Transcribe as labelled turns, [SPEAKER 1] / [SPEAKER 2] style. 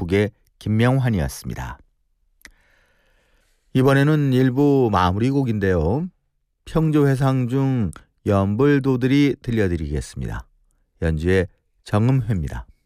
[SPEAKER 1] 작곡의 김명환이었습니다. 이번에는 일부 마무리곡인데요. 평조회상 중 연불도들이 들려드리겠습니다. 연주의 정음회입니다.